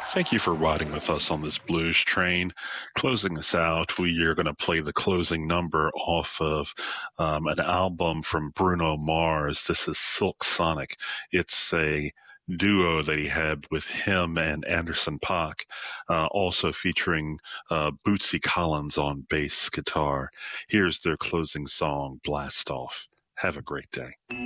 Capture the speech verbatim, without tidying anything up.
Thank you for riding with us on this blues train. Closing us out, we are going to play the closing number off of um, an album from Bruno Mars. This is Silk Sonic. It's a duo that he had with him and Anderson Paak, uh, also featuring uh, Bootsy Collins on bass guitar. Here's their closing song, Blast Off. Have a great day.